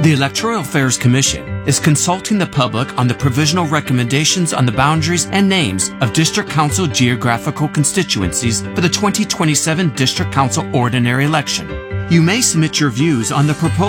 The Electoral Affairs Commission is consulting the public on the provisional recommendations on the boundaries and names of District Council geographical constituencies for the 2027 District Council ordinary election. You may submit your views on the proposal